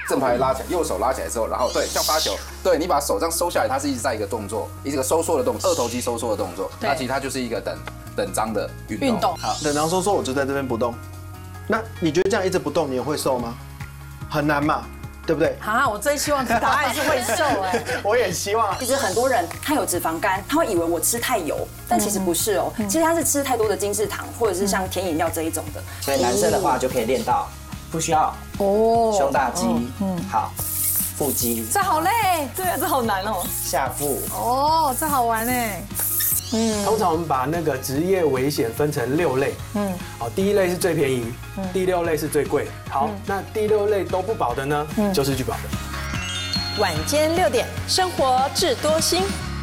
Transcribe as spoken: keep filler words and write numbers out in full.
正拍拉起来，右手拉起来之后，然后对，像发球，对你把手这样收下来，它是一直在一个动作，一个收缩的动作，二头肌收缩的动作。那其实它就是一个等等张的运动。 运动好，等张收缩，我就在这边不动。那你觉得这样一直不动，你也会瘦吗？很难嘛，对不对？ 啊，我真希望答案是会瘦哎。 我也希望。 其实很多人他有脂肪肝，他会以为我吃太油，但其实不是哦，其实他是吃太多的精制糖，或者是像甜饮料这一种的。 所以男生的话就可以练到不需要哦， 胸大肌，嗯，好，腹肌， 这好累，对啊，这好难哦。 下腹， 哦，这好玩哎。 通常我们把那个职业危险分成六类，嗯，好，第一类是最便宜，第六类是最贵，好，那第六类都不保的呢，就是拒保的。 晚间六点，生活智多星。